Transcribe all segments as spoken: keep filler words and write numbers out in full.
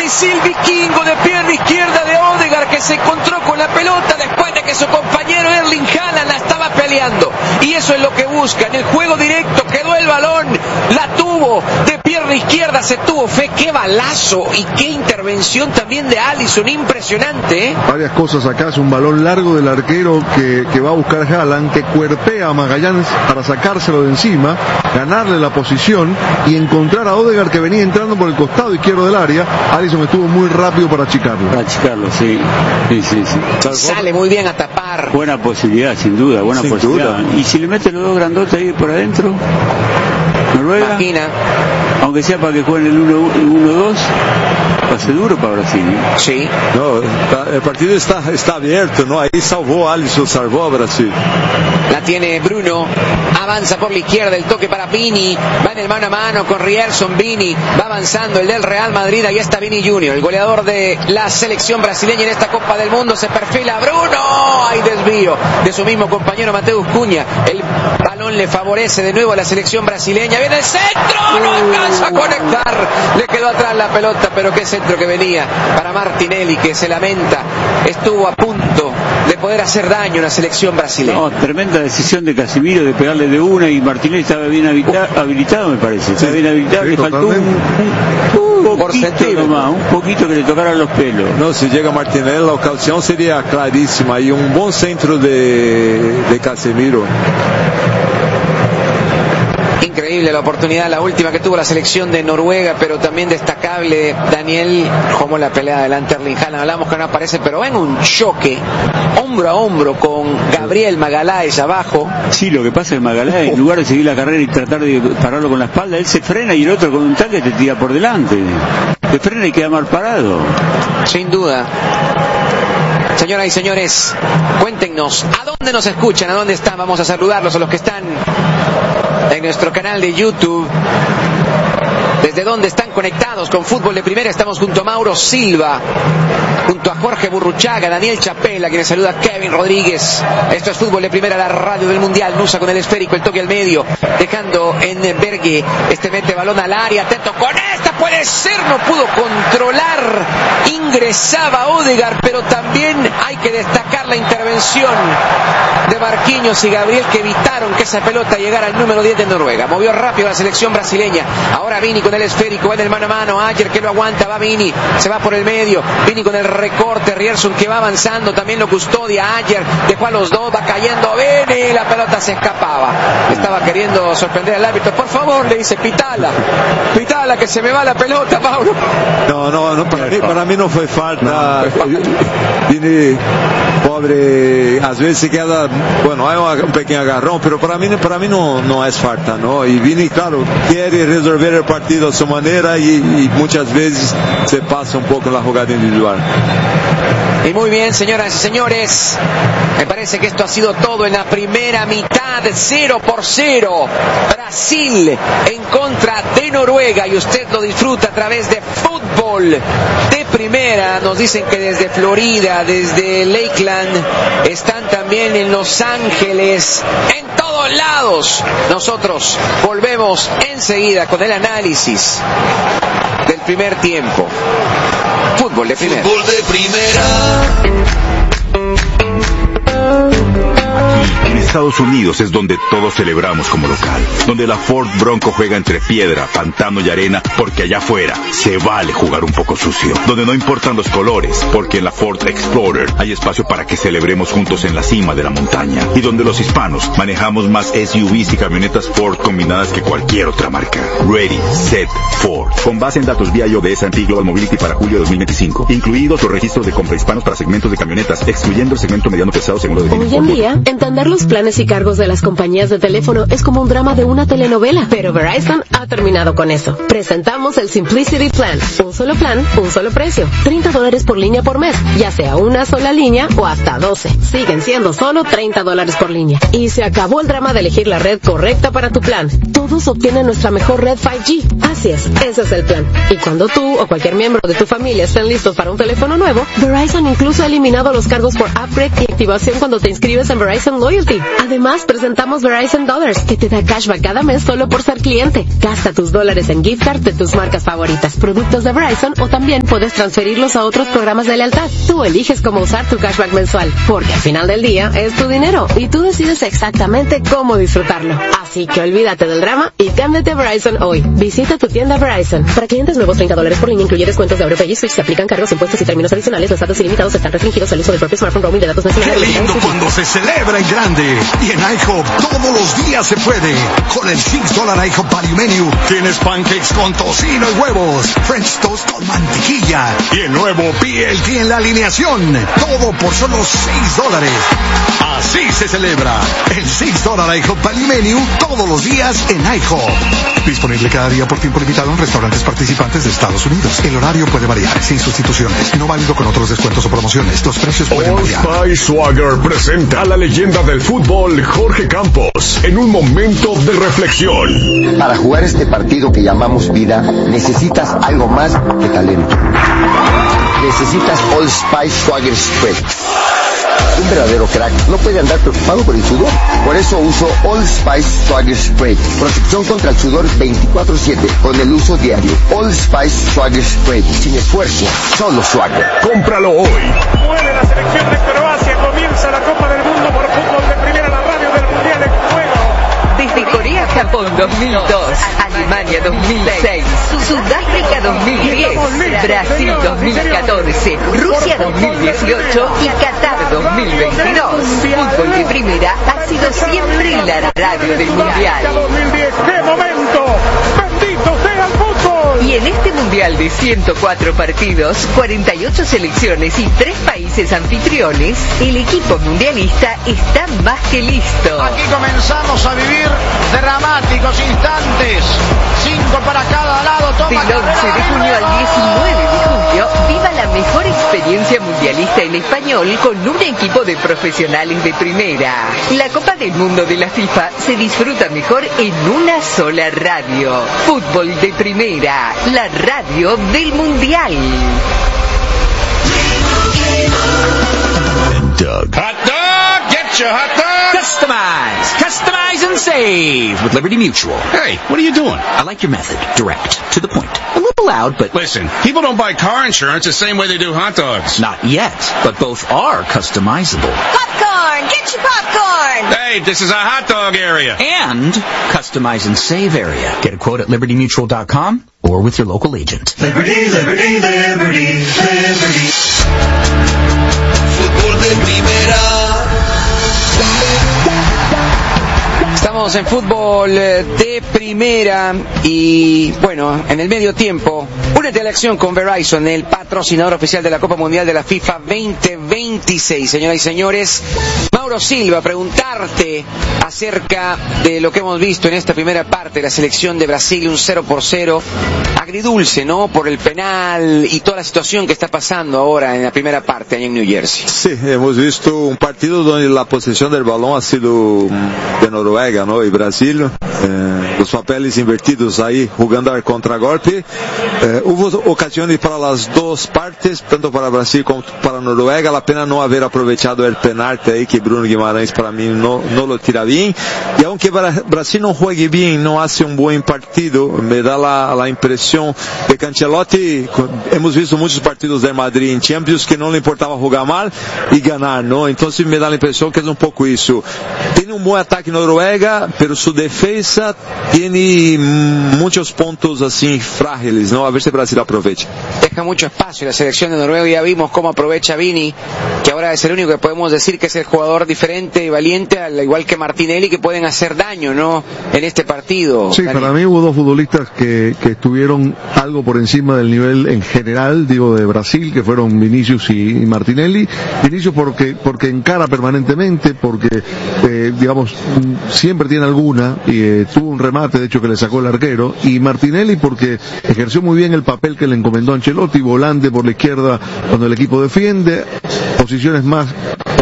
misil vikingo de pierna izquierda de Odegaard, que se encontró con la pelota después de que su compañero Erling Haaland la estaba peleando. Y eso es lo que busca. En el juego directo quedó el balón, la tuvo de pierna izquierda, se tuvo fe. Qué balazo y qué intervención también de Alisson, impresionante, ¿eh? Varias cosas acá. Es un balón largo del arquero que, que va a buscar Haaland, que cuerpea a Magallanes para sacárselo de encima, ganarle la posición y encontrar a Odegaard, que venía entrando por el costado izquierdo del área. Alisson estuvo muy rápido para achicarlo. Para achicarlo, sí. Sí, sí, sí. Sale muy bien a tapar. Buena posibilidad, sin duda, buena sin posibilidad. Duda. Y si le mete los dos grandotes ahí por adentro, Noruega, Imagina. aunque sea para que jueguen el uno dos, va a ser duro para Brasil, ¿eh? Sí. No, el partido está, está abierto, ¿no? Ahí salvó Alisson, salvó a Brasil. La tiene Bruno, avanza por la izquierda, el toque para Vini, va en el mano a mano con Rierson. Vini va avanzando, el del Real Madrid. Ahí está Vini Junior, el goleador de la selección brasileña en esta Copa del Mundo. Se perfila Bruno, hay desvío de su mismo compañero Mateus Cunha. El balón le favorece de nuevo a la selección brasileña. Viene el centro, no alcanza a conectar, le quedó atrás la pelota, pero qué centro que venía para Martinelli, que se lamenta, estuvo a punto de poder hacer daño a la selección brasileña. No, tremenda decisión de Casemiro de pegarle de una, y Martinelli estaba bien habita- habilitado, me parece. Estaba bien habilitado, sí, le faltó un, un, un poquito nomás, un poquito que le tocaran los pelos. No, si llega Martinelli, la ocasión sería clarísima y un buen centro de, de Casemiro. Increíble la oportunidad, la última que tuvo la selección de Noruega, pero también destacable, Daniel, como la pelea delante Erling Haaland. Hablamos que no aparece, pero ven un choque hombro a hombro con Gabriel Magalhaes abajo. Sí, lo que pasa es que Magalhaes, en lugar de seguir la carrera y tratar de pararlo con la espalda, él se frena y el otro con un tanque te tira por delante. Te frena y queda mal parado. Sin duda. Señoras y señores, cuéntenos, ¿a dónde nos escuchan? ¿A dónde están? Vamos a saludarlos a los que están en nuestro canal de YouTube. ¿Desde dónde están conectados con Fútbol de Primera? Estamos junto a Mauro Silva, junto a Jorge Burruchaga, Daniel Chapela, quien saluda, Kevin Rodríguez. Esto es Fútbol de Primera, la radio del Mundial. Nusa con el esférico, el toque al medio, dejando en Bergue. Este mete balón al área, atento con esta, puede ser, no pudo controlar. Ingresaba Odegaard, pero también hay que destacar la intervención de Marquinhos y Gabriel, que evitaron que esa pelota llegara al número diez de Noruega. Movió rápido la selección brasileña. Ahora Vini con el esférico, va en el mano a mano. Ayer que lo aguanta, va Vini, se va por el medio. Vini con el recorte, Rierson que va avanzando, también lo custodia. Ayer dejó a los dos, va cayendo Vini, la pelota se escapaba. Estaba queriendo sorprender al árbitro. Por favor, le dice, pitala, pitala, que se me va la pelota, Mauro. No, no, no, para mí, para mí no fue falta. Vini, pobre, às vezes se queda, bueno, hay un pequeño agarrón, pero para mí, para mí no, no es falta, ¿no? Y Vini, claro, quiere resolver el partido a su manera y, y muchas veces se pasa un poco en la jugada individual. Y muy bien, señoras y señores, me parece que esto ha sido todo en la primera mitad, cero por cero. Brasil en contra de Noruega, y usted lo disfruta a través de Fútbol de Primera. Nos dicen que desde Florida, desde Lakeland, están también en Los Ángeles, en todos lados. Nosotros volvemos enseguida con el análisis del primer tiempo. Fútbol de Primera. Fútbol de Primera. Aquí, en Estados Unidos, es donde todos celebramos como local, donde la Ford Bronco juega entre piedra, pantano y arena, porque allá afuera se vale jugar un poco sucio, donde no importan los colores, porque en la Ford Explorer hay espacio para que celebremos juntos en la cima de la montaña, y donde los hispanos manejamos más S U Vs y camionetas Ford combinadas que cualquier otra marca. Ready, Set, Ford. Con base en datos vía I O de S and P Global Mobility para julio de dos mil veinticinco, incluidos los registros de compra hispanos para segmentos de camionetas, excluyendo el segmento mediano pesado según lo definido. Hoy en día, entender los planes y cargos de las compañías de teléfono es como un drama de una telenovela, pero Verizon ha terminado con eso. Presentamos el Simplicity Plan. Un solo plan, un solo precio. treinta dólares por línea por mes, ya sea una sola línea o hasta doce. Siguen siendo solo treinta dólares por línea. Y se acabó el drama de elegir la red correcta para tu plan. Todos obtienen nuestra mejor red cinco G. Así es, ese es el plan. Y cuando tú o cualquier miembro de tu familia estén listos para un teléfono nuevo, Verizon incluso ha eliminado los cargos por upgrade y activación cuando te inscribes en Verizon Verizon Loyalty. Además, presentamos Verizon Dollars, que te da cashback cada mes solo por ser cliente. Gasta tus dólares en gift card de tus marcas favoritas, productos de Verizon, o también puedes transferirlos a otros programas de lealtad. Tú eliges cómo usar tu cashback mensual, porque al final del día es tu dinero y tú decides exactamente cómo disfrutarlo. Así que olvídate del drama y cámbiate a Verizon hoy. Visita tu tienda Verizon. Para clientes nuevos, treinta dólares por línea, incluye descuentos de AuroPay y Switch. Se aplican cargos, impuestos y términos adicionales. Los datos ilimitados están restringidos al uso del propio smartphone, roaming de datos nacionales. ¡Qué lindo cuando se celebra en grande! Y en IHOP todos los días se puede. Con el seis dólares IHOP Value Menu tienes pancakes con tocino y huevos, French toast con mantequilla y el nuevo B L T en la alineación. Todo por solo seis dólares. Así se celebra el seis dólares IHOP Value Menu todos los días en IHOP. Disponible cada día por tiempo limitado en restaurantes participantes de Estados Unidos. El horario puede variar, sin sustituciones. No válido con otros descuentos o promociones. Los precios pueden variar. Old Spice Swagger presenta a la leyenda del fútbol Jorge Campos en un momento de reflexión. Para jugar este partido que llamamos vida, necesitas algo más que talento. Necesitas Old Spice Swagger Spread. Un verdadero crack no puede andar preocupado por el sudor. Por eso uso Old Spice Swagger Spray. Protección contra el sudor veinticuatro siete con el uso diario. Old Spice Swagger Spray. Sin esfuerzo, solo Swagger. Cómpralo hoy. Muere la selección de Croacia. Comienza la Copa del Mundo por fútbol de primera, la radio del Mundial en juego. Desde Corea, Japón dos mil dos, Alemania dos mil seis, Sudáfrica dos mil diez, Brasil dos mil catorce, Rusia dos mil dieciocho y Qatar dos mil veintidós. Fútbol de primera ha sido siempre la radio del Mundial. dos mil diez, ¡qué momento! ¡Bendito sea el fútbol! Y en este Mundial de ciento cuatro partidos, cuarenta y ocho selecciones y tres países anfitriones, el equipo mundialista está más que listo. Aquí comenzamos a vivir dramáticos instantes. Cinco para cada lado. Toma Del once de junio al diecinueve de julio, viva la mejor experiencia mundialista en español con un equipo de profesionales de primera. La Copa del Mundo de la FIFA se disfruta mejor en una sola radio. Fútbol de primera, la radio del Mundial. Doug. Hot dog! Get your hot dog! Customize! Customize and save with Liberty Mutual. Hey, what are you doing? I like your method. Direct. To the point. A little loud, but... Listen, people don't buy car insurance the same way they do hot dogs. Not yet, but both are customizable. Popcorn! Get your popcorn! Hey, this is a hot dog area. And customize and save area. Get a quote at liberty mutual dot com or with your local agent. Liberty, Liberty, Liberty, Liberty. Fútbol de primera. Estamos en fútbol de primera y bueno, en el medio tiempo, únete a la acción con Verizon, el patrocinador oficial de la Copa Mundial de la FIFA veinte veintiséis. Señoras y señores, Mauro Silva, preguntarte acerca de lo que hemos visto en esta primera parte de la selección de Brasil, un cero por cero, agridulce, ¿no? Por el penal y toda la situación que está pasando ahora en la primera parte allá en New Jersey. Sí, hemos visto un partido donde la posesión del balón ha sido de Noruega, ¿no? Y Brasil, eh, los papeles invertidos ahí, jugando al contragolpe. Eh, hubo ocasiones para las dos partes, tanto para Brasil como para Noruega. La pena no haber aprovechado el penalti ahí, que Bruno Guimarães para mí no, no lo tira bien. Y aunque Brasil no juegue bien, no hace un buen partido, me da la, la impresión de que Ancelotti, hemos visto muchos partidos de Madrid en Champions que no le importaba jugar mal y ganar, ¿no? Entonces me da la impresión que es un poco eso. Tiene un buen ataque Noruega, pero su defensa tiene muchos puntos así frágiles, ¿no? A ver si Brasil aprovecha. Deja mucho espacio la selección de Noruega, ya vimos cómo aprovecha Vini, que ahora es el único que podemos decir que es el jugador diferente y valiente, al igual que Martinelli, que pueden hacer daño, ¿no? En este partido. Sí, Daniel. Para mí hubo dos futbolistas que, que estuvieron algo por encima del nivel en general, digo, de Brasil, que fueron Vinicius y, y Martinelli. Vinicius porque, porque encara permanentemente, porque, eh, digamos, siempre tiene alguna, y eh, tuvo un remate, de hecho, que le sacó el arquero, y Martinelli porque ejerció muy bien el papel que le encomendó Ancelotti, volante por la izquierda cuando el equipo defiende, posiciones más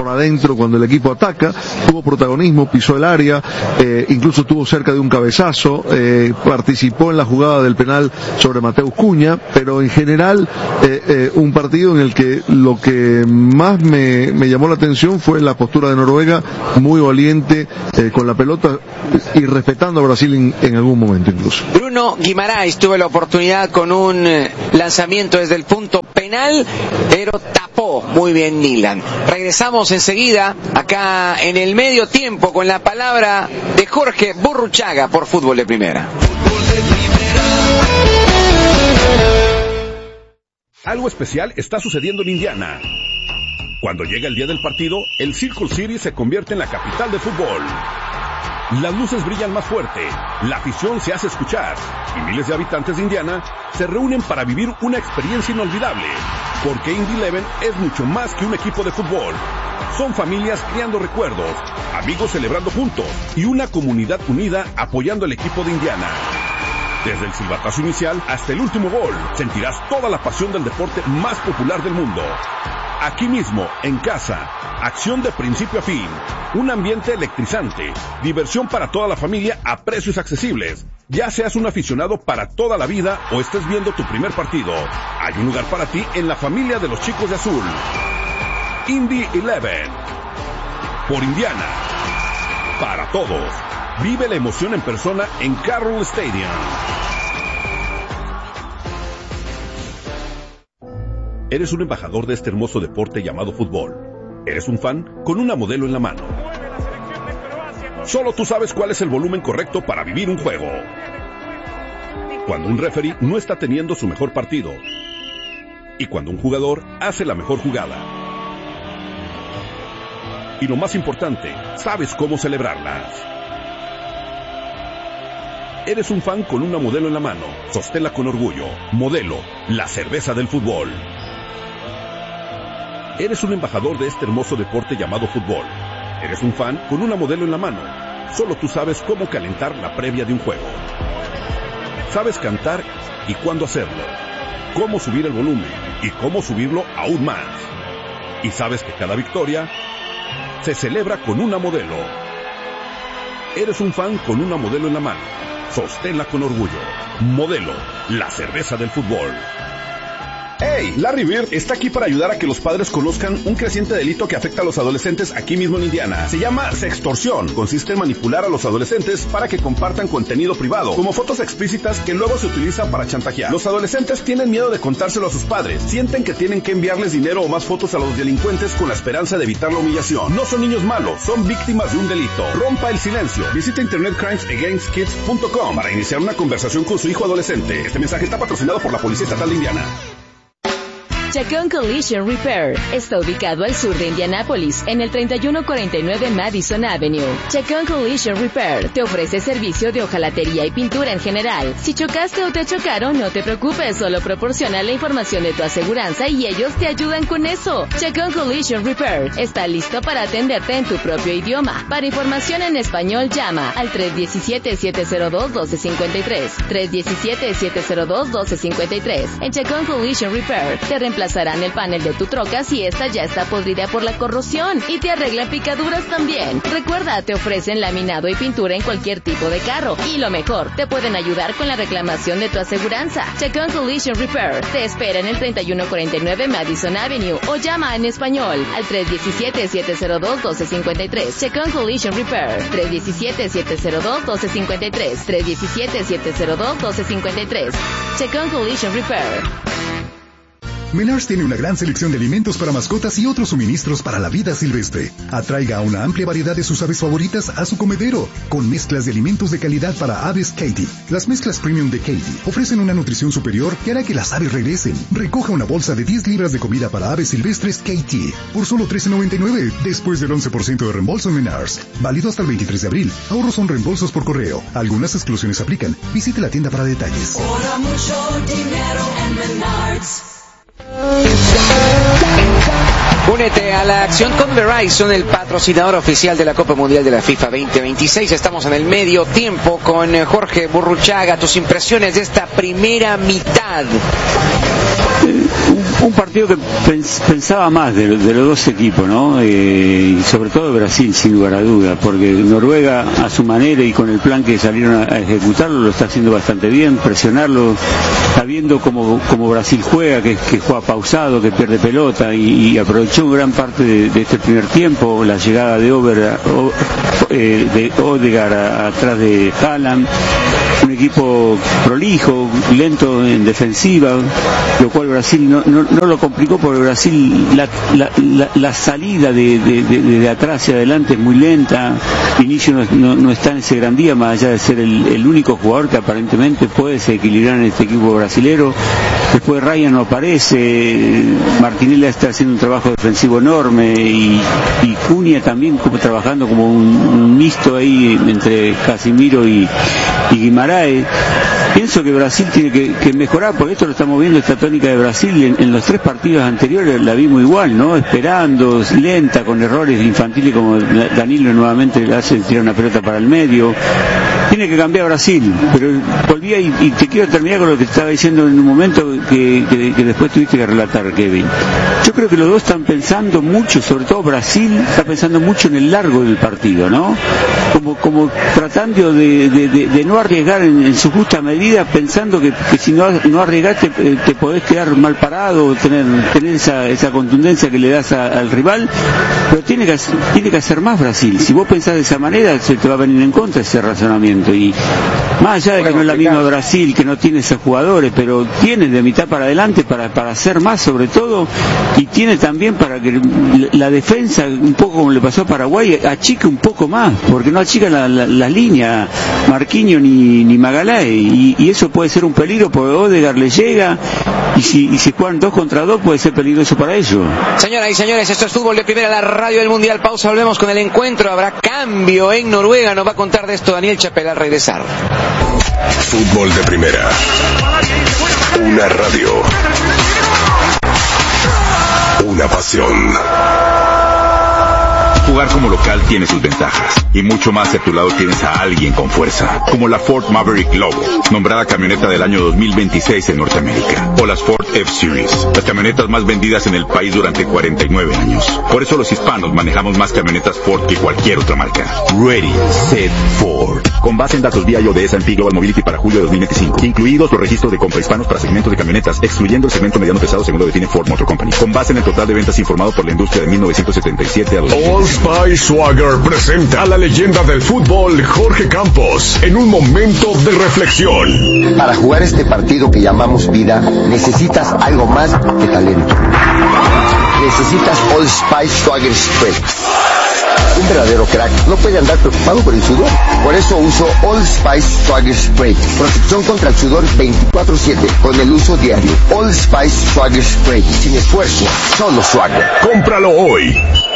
por adentro cuando el equipo ataca, tuvo protagonismo, pisó el área, eh, incluso estuvo cerca de un cabezazo, eh, participó en la jugada del penal sobre Mateus Cunha, pero en general eh, eh, un partido en el que lo que más me, me llamó la atención fue la postura de Noruega, muy valiente eh, con la pelota y respetando a Brasil en, en algún momento incluso. Bruno Guimaraes tuvo la oportunidad con un lanzamiento desde el punto penal, pero tapó muy bien Milan. Regresamos enseguida acá en el medio tiempo con la palabra de Jorge Burruchaga por Fútbol de Primera. Algo especial está sucediendo en Indiana. Cuando llega el día del partido, el Circle City se convierte en la capital de fútbol. Las luces brillan más fuerte, la afición se hace escuchar y miles de habitantes de Indiana se reúnen para vivir una experiencia inolvidable, porque Indy Eleven es mucho más que un equipo de fútbol. Son familias creando recuerdos, amigos celebrando juntos y una comunidad unida apoyando al equipo de Indiana. Desde el silbatazo inicial hasta el último gol, sentirás toda la pasión del deporte más popular del mundo. Aquí mismo, en casa, acción de principio a fin, un ambiente electrizante, diversión para toda la familia a precios accesibles. Ya seas un aficionado para toda la vida o estés viendo tu primer partido, hay un lugar para ti en la familia de los chicos de azul. Indy Eleven, por Indiana, para todos. Vive la emoción en persona en Carroll Stadium. Eres un embajador de este hermoso deporte llamado fútbol. Eres un fan con una modelo en la mano. Solo tú sabes cuál es el volumen correcto para vivir un juego. Cuando un referee no está teniendo su mejor partido. Y cuando un jugador hace la mejor jugada. Y lo más importante, sabes cómo celebrarlas. Eres un fan con una modelo en la mano. Sosténla con orgullo. Modelo, la cerveza del fútbol. Eres un embajador de este hermoso deporte llamado fútbol. Eres un fan con una modelo en la mano. Solo tú sabes cómo calentar la previa de un juego. Sabes cantar y cuándo hacerlo. Cómo subir el volumen y cómo subirlo aún más. Y sabes que cada victoria se celebra con una modelo. Eres un fan con una modelo en la mano. Sosténla con orgullo. Modelo, la cerveza del fútbol. ¡Hey! Larry Bird está aquí para ayudar a que los padres conozcan un creciente delito que afecta a los adolescentes aquí mismo en Indiana. Se llama sextorsión. Consiste en manipular a los adolescentes para que compartan contenido privado, como fotos explícitas que luego se utilizan para chantajear. Los adolescentes tienen miedo de contárselo a sus padres. Sienten que tienen que enviarles dinero o más fotos a los delincuentes con la esperanza de evitar la humillación. No son niños malos, son víctimas de un delito. Rompa el silencio. Visita internet crimes against kids punto com para iniciar una conversación con su hijo adolescente. Este mensaje está patrocinado por la Policía Estatal de Indiana. Chacón Collision Repair está ubicado al sur de Indianápolis, en el treinta y uno cuarenta y nueve Madison Avenue. Chacón Collision Repair te ofrece servicio de hojalatería y pintura en general. Si chocaste o te chocaron, no te preocupes, solo proporciona la información de tu aseguranza y ellos te ayudan con eso. Chacón Collision Repair está listo para atenderte en tu propio idioma. Para información en español, llama al tres uno siete, siete cero dos, uno dos cinco tres, tres uno siete, siete cero dos, uno dos cinco tres. En Chacón Collision Repair te reemplazarán el panel de tu troca si esta ya está podrida por la corrosión y te arreglan picaduras también. Recuerda, te ofrecen laminado y pintura en cualquier tipo de carro y lo mejor, te pueden ayudar con la reclamación de tu aseguranza. Chacón Collision Repair te espera en el treinta y uno cuarenta y nueve Madison Avenue o llama en español al tres uno siete, siete cero dos, uno dos cinco tres. Chacón Collision Repair tres uno siete, siete cero dos, uno dos cinco tres, tres uno siete, siete cero dos, uno dos cinco tres. Chacón Collision Repair. Menards tiene una gran selección de alimentos para mascotas y otros suministros para la vida silvestre. Atraiga a una amplia variedad de sus aves favoritas a su comedero, con mezclas de alimentos de calidad para aves Katie. Las mezclas premium de Katie ofrecen una nutrición superior que hará que las aves regresen. Recoja una bolsa de diez libras de comida para aves silvestres Katie por solo trece noventa y nueve, después del once por ciento de reembolso en Menards. Válido hasta el veintitrés de abril. Ahorros son reembolsos por correo. Algunas exclusiones aplican. Visite la tienda para detalles. Ahora mucho dinero en Menards. Únete a la acción con Verizon, el patrocinador oficial de la Copa Mundial de la FIFA veinte veintiséis. Estamos en el medio tiempo con Jorge Burruchaga. Tus impresiones de esta primera mitad. un partido que pens, pensaba más de, de los dos equipos, ¿no? Eh, y sobre todo Brasil, sin lugar a duda, porque Noruega a su manera y con el plan que salieron a, a ejecutarlo lo está haciendo bastante bien, presionarlo, sabiendo cómo, cómo Brasil juega, que, que juega pausado, que pierde pelota, y, y aprovechó gran parte de, de este primer tiempo, la llegada de Over, o, eh, de Odegaard a, atrás de Haaland, un equipo prolijo, lento en defensiva, lo cual Brasil no, no, no lo complicó, porque Brasil la, la, la, la salida de, de, de, de atrás hacia adelante es muy lenta. Vinicius no, no, no está en ese gran día, más allá de ser el, el único jugador que aparentemente puede desequilibrar en este equipo brasilero. Después Ryan no aparece, Martinelli está haciendo un trabajo defensivo enorme, y, y Cunha también como trabajando como un, un mixto ahí entre Casimiro y, y Guimaraes. Pienso que Brasil tiene que, que mejorar, porque esto lo estamos viendo, esta tónica de Brasil en, en los tres partidos anteriores la vimos igual, ¿no? Esperando, lenta, con errores infantiles como Danilo nuevamente le hace tirar una pelota para el medio. Tiene que cambiar Brasil, pero volvía y, y te quiero terminar con lo que te estaba diciendo en un momento que, que, que después tuviste que relatar, Kevin. Yo creo que los dos están pensando mucho, sobre todo Brasil está pensando mucho en el largo del partido, ¿no? Como, como tratando de, de, de, de no arriesgar en, en su justa medida, pensando que, que si no, no arriesgas te, te podés quedar mal parado, tener, tener esa, esa contundencia que le das a, al rival, pero tiene que, tiene que hacer más Brasil. Si vos pensás de esa manera, se te va a venir en contra ese razonamiento. Y más allá de que no es la misma Brasil, que no tiene esos jugadores, pero tiene de mitad para adelante para, para hacer más sobre todo, y tiene también para que la defensa, un poco como le pasó a Paraguay, achique un poco más, porque no achica la, la, la línea Marquinhos ni, ni Magalhães, y, y eso puede ser un peligro, porque Odegaard le llega, y si, y si juegan dos contra dos puede ser peligroso para ellos. Señoras y señores, esto es Fútbol de Primera, la radio del Mundial. Pausa, volvemos con el encuentro. Habrá cambio en Noruega, nos va a contar de esto Daniel Chapela al regresar. Fútbol de Primera, una radio, una pasión. Jugar como local tiene sus ventajas, y mucho más si a tu lado tienes a alguien con fuerza, como la Ford Maverick Lobo, nombrada camioneta del año dos mil veintiséis en Norteamérica, o las Ford F-Series, las camionetas más vendidas en el país durante cuarenta y nueve años. Por eso los hispanos manejamos más camionetas Ford que cualquier otra marca. Ready, Set, Ford. Con base en datos V I A de S and P Global Mobility para julio de dos mil veinticinco, incluidos los registros de compra hispanos para segmentos de camionetas, excluyendo el segmento mediano pesado según lo define Ford Motor Company. Con base en el total de ventas informado por la industria de mil novecientos setenta y siete a dos mil. Old Spice Swagger presenta a la leyenda del fútbol Jorge Campos en un momento de reflexión. Para jugar este partido que llamamos vida, necesitas algo más que talento. Necesitas Old Spice Swagger Spray. Un verdadero crack no puede andar preocupado por el sudor. Por eso uso Old Spice Swagger Spray. Protección contra el sudor veinticuatro siete con el uso diario. Old Spice Swagger Spray. Sin esfuerzo, solo swagger. Cómpralo hoy.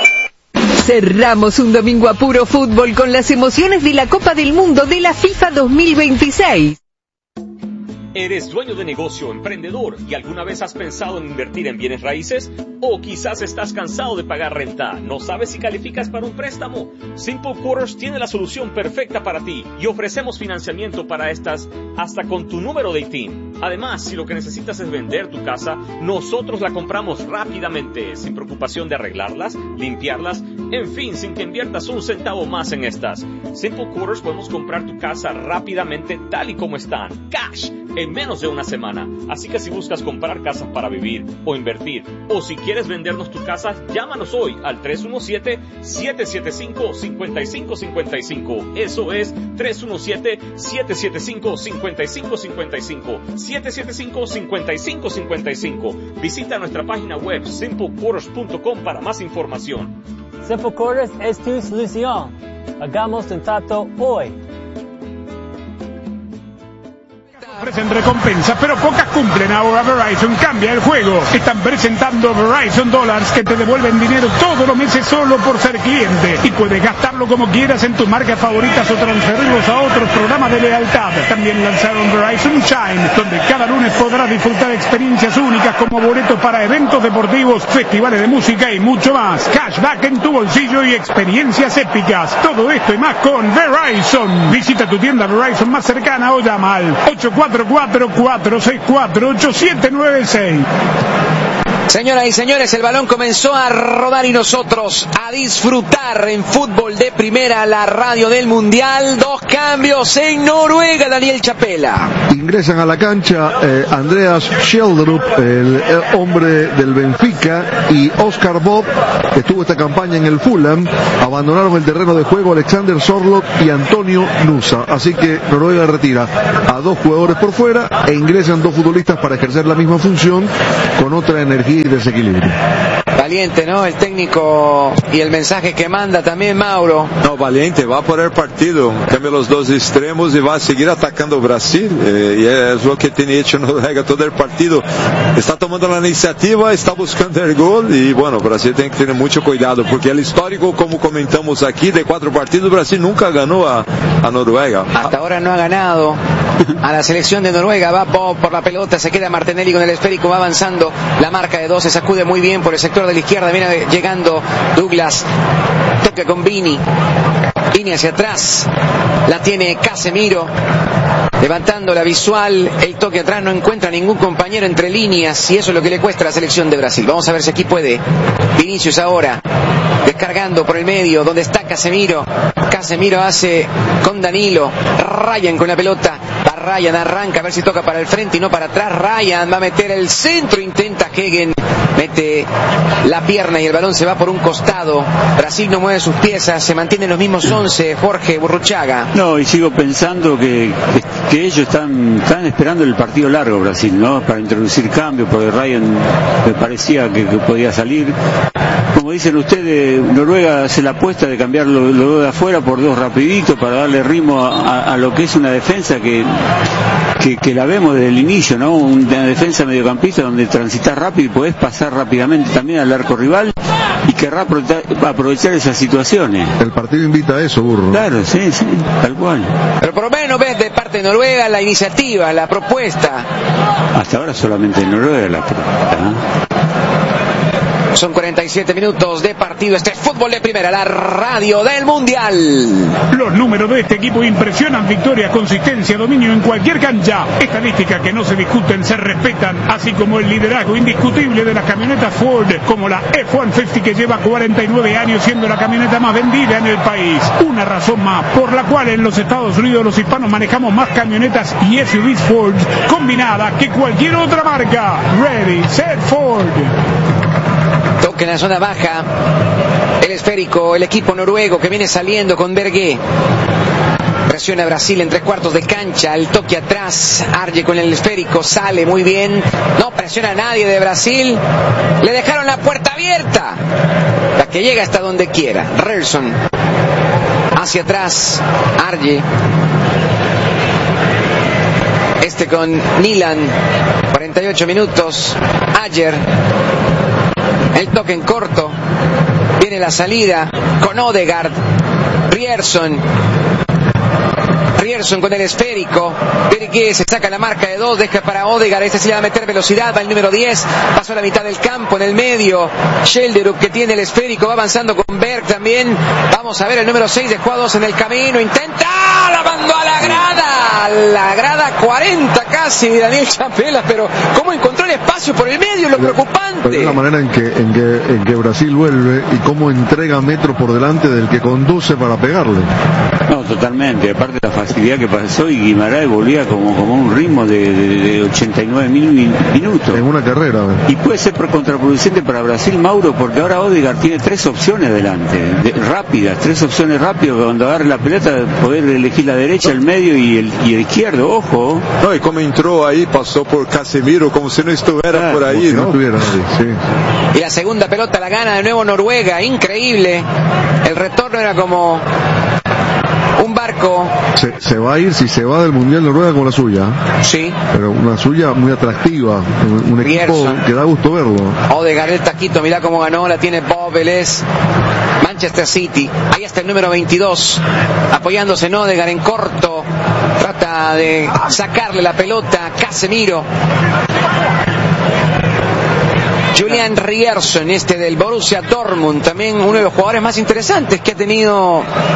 Cerramos un domingo a puro fútbol con las emociones de la Copa del Mundo de la FIFA dos mil veintiséis. ¿Eres dueño de negocio, emprendedor y alguna vez has pensado en invertir en bienes raíces? ¿O quizás estás cansado de pagar renta? ¿No sabes si calificas para un préstamo? Simple Quarters tiene la solución perfecta para ti y ofrecemos financiamiento para estas hasta con tu número de I T I N. Además, si lo que necesitas es vender tu casa, nosotros la compramos rápidamente, sin preocupación de arreglarlas, limpiarlas, en fin, sin que inviertas un centavo más en estas. Simple Quarters podemos comprar tu casa rápidamente tal y como están, cash, en menos de una semana. Así que si buscas comprar casas para vivir o invertir, o si quieres vendernos tu casa, llámanos hoy al tres uno siete, siete siete cinco, cinco cinco cinco cinco. Eso es tres uno siete, siete siete cinco, cinco cinco cinco cinco. siete siete cinco, cinco cinco cinco cinco. Visita nuestra página web simple quarters punto com para más información. Simple Quarters es tu solución. Hagamos un trato hoy. Ofrecen recompensas, pero pocas cumplen. Ahora Verizon cambia el juego. Están presentando Verizon Dollars que te devuelven dinero todos los meses solo por ser cliente. Y puedes gastarlo como quieras en tus marcas favoritas o transferirlos a otros programas de lealtad. También lanzaron Verizon Shine, donde cada lunes podrás disfrutar experiencias únicas como boletos para eventos deportivos, festivales de música y mucho más. Cashback en tu bolsillo y experiencias épicas. Todo esto y más con Verizon. Visita tu tienda Verizon más cercana o llama al ocho cuatro cuatro, cuatro seis cuatro, ocho siete nueve seis. Señoras y señores, el balón comenzó a rodar y nosotros a disfrutar en fútbol de primera, la radio del Mundial. Dos cambios en Noruega, Daniel Chapela. Ingresan a la cancha eh, Andreas Schjelderup, el, el hombre del Benfica, y Oscar Bob, que estuvo esta campaña en el Fulham. Abandonaron el terreno de juego Alexander Sorloth y Antonio Nusa. Así que Noruega retira a dos jugadores por fuera e ingresan dos futbolistas para ejercer la misma función con otra energía y desequilibrio. Valiente, ¿no? El técnico y el mensaje que manda también, Mauro. No, valiente, va por el partido, cambia los dos extremos y va a seguir atacando Brasil. Eh, y es lo que tiene hecho Noruega todo el partido. Está tomando la iniciativa, está buscando el gol y bueno, Brasil tiene que tener mucho cuidado porque el histórico, como comentamos aquí, de cuatro partidos, Brasil nunca ganó a, a Noruega. Hasta ahora no ha ganado a la selección de Noruega. Va Bob por la pelota, se queda Martinelli con el esférico, va avanzando la marca de dos, se sacude muy bien por el sector de la izquierda, viene llegando Douglas, toca con Vini, Vini hacia atrás, la tiene Casemiro, levantando la visual, el toque atrás, no encuentra ningún compañero entre líneas y eso es lo que le cuesta a la selección de Brasil. Vamos a ver si aquí puede Vinicius ahora, descargando por el medio, donde está Casemiro. Casemiro hace con Danilo, Ryan con la pelota, va Ryan, arranca a ver si toca para el frente y no para atrás. Ryan va a meter el centro, intenta Hegen, mete la pierna y el balón se va por un costado. Brasil no mueve sus piezas, se mantienen los mismos once. Jorge Burruchaga. No, y sigo pensando que, que, que ellos están, están esperando el partido largo, Brasil, ¿no? Para introducir cambios, porque Ryan me parecía que, que podía salir. Como dicen ustedes, Noruega hace la apuesta de cambiar los lo de afuera por dos rapiditos para darle ritmo a, a, a lo que es una defensa que, que, que la vemos desde el inicio, ¿no? Una defensa mediocampista donde transitas rápido y podés pasar rápidamente también al arco rival y querrá aprovechar, aprovechar esas situaciones. El partido invita a eso, Burro. Claro, sí, sí, tal cual. Pero por lo menos ves de parte de Noruega la iniciativa, la propuesta. Hasta ahora solamente de Noruega la propuesta, ¿eh? Son cuarenta y siete minutos de partido. Este es fútbol de primera, la radio del Mundial. Los números de este equipo impresionan: victoria, consistencia, dominio en cualquier cancha. Estadísticas que no se discuten, se respetan, así como el liderazgo indiscutible de las camionetas Ford, como la F ciento cincuenta que lleva cuarenta y nueve años siendo la camioneta más vendida en el país. Una razón más por la cual en los Estados Unidos los hispanos manejamos más camionetas y S U Vs Ford combinadas que cualquier otra marca. Ready, set, Ford. Toque en la zona baja, el esférico, el equipo noruego que viene saliendo con Bergué. Presiona a Brasil en tres cuartos de cancha, el toque atrás, Arje con el esférico, sale muy bien, no presiona a nadie de Brasil, le dejaron la puerta abierta, la que llega hasta donde quiera. Rerson, hacia atrás, Arje, este con Nilan, cuarenta y ocho minutos, Ayer, el toque en corto, viene la salida con Odegaard, Rierson, Rierson con el esférico, Bergué se saca la marca de dos, deja para Odegaard, este se le va a meter velocidad, va el número diez, pasó a la mitad del campo, en el medio, Schjelderup que tiene el esférico, va avanzando con Berg también, vamos a ver el número seis de jugados en el camino, intenta, la mandó a la grada, la grada cuarenta casi, Daniel Chapela, pero cómo encontró el espacio por el medio, lo preocupante. Es la manera en que, en que, en que Brasil vuelve y cómo entrega metros por delante del que conduce para pegarle. No, totalmente, aparte la facilidad que pasó y Guimaraes volvía como, como un ritmo de, de, de ochenta y nueve mil minutos. En una carrera. ¿eh? Y puede ser contraproducente para Brasil, Mauro, porque ahora Odegaard tiene tres opciones delante, de, rápidas, tres opciones rápidas, cuando agarre la pelota poder elegir la derecha, el medio y el, y el izquierdo, ojo. No, y como entró ahí, pasó por Casemiro como si no estuviera ah, por ahí, si ¿no? no estuviera nadie, sí. Y la segunda pelota la gana de nuevo Noruega, increíble. El retorno era como un barco. Se, se va a ir, si se va del Mundial Noruega, con la suya. Sí. Pero una suya muy atractiva. Un, un equipo Rierson, que da gusto verlo. Odegaard, el taquito, mirá cómo ganó, la tiene Bob Vélez. Manchester City. Ahí está el número veintidós. Apoyándose en Odegaard en corto. Trata de sacarle la pelota. Casemiro. Julian Rierson, este del Borussia Dortmund, también uno de los jugadores más interesantes que ha tenido